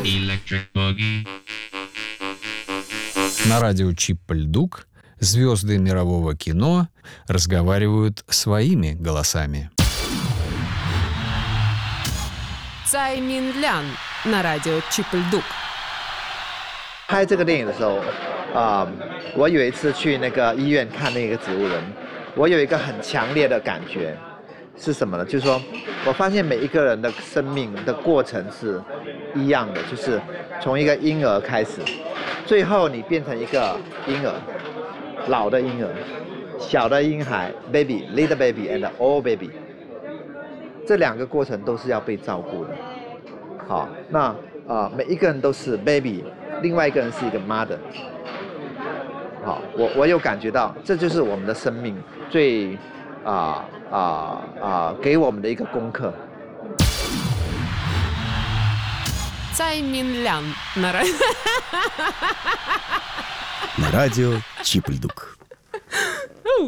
Electric Boogie. На радио Чип-Льдук звезды мирового кино разговаривают своими голосами. Цай Мин Лян на радио Чип-Льдук. 拍这个电影的时候，我有一次去那个医院看那个植物人，我有一个很强烈的感觉是什么呢？就是说我发现每一个人的生命的过程是一样的，就是从一个婴儿开始，最后你变成一个婴儿，老的婴儿，小的婴孩 baby little baby and old baby， 这两个过程都是要被照顾的。好，那每一个人都是 baby， 另外一个人是一个 mother。好，我有感觉到，这就是我们的生命最给我们的一个功课。 Цай Мин Лян на На радио Чип-Льдук.